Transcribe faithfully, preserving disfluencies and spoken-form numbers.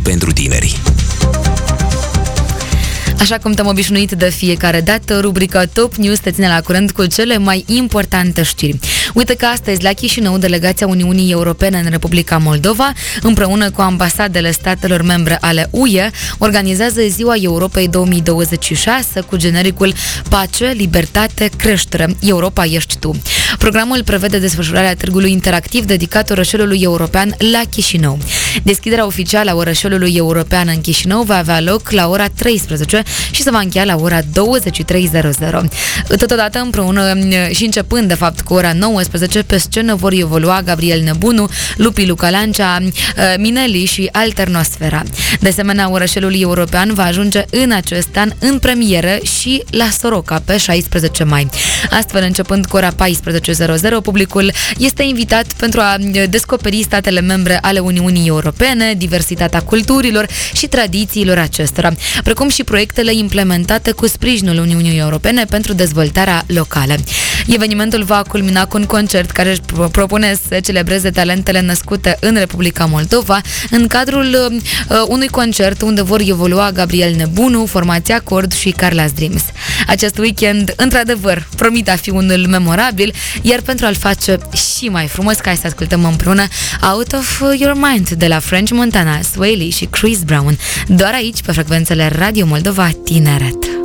pentru tineri. Așa cum te-am obișnuit de fiecare dată, rubrica Top News te ține la curent cu cele mai importante știri. Uite că astăzi la Chișinău, delegația Uniunii Europene în Republica Moldova, împreună cu ambasadele statelor membre ale U E, organizează Ziua Europei două mii douăzeci și șase cu genericul Pace, Libertate, Creștere. Europa ești tu. Programul prevede desfășurarea târgului interactiv dedicat orășelului european la Chișinău. Deschiderea oficială a orășelului european în Chișinău va avea loc la ora treisprezece și se va încheia la ora douăzeci și trei. Totodată, împreună și începând de fapt cu ora nouăsprezece, pe scenă vor evolua Gabriel Nebunu, Lupi Luca Lancea, Mineli și Alternosfera. De asemenea, orășelul european va ajunge în acest an în premieră și la Soroca pe șaisprezece mai. Astfel, începând cu ora paisprezece, publicul este invitat pentru a descoperi statele membre ale Uniunii Europene, diversitatea culturilor și tradițiilor acestora, precum și proiectele implementate cu sprijinul Uniunii Europene pentru dezvoltarea locală. Evenimentul va culmina cu un concert care își propune să celebreze talentele născute în Republica Moldova în cadrul uh, unui concert unde vor evolua Gabriel Nebunu, Formația Acord și Carla's Dreams. Acest weekend, într-adevăr, promite a fi unul memorabil, iar pentru a-l face și mai frumos, ca să ascultăm împreună Out of Your Mind de la French Montana, Swaley și Chris Brown, doar aici pe frecvențele Radio Moldova Tineret.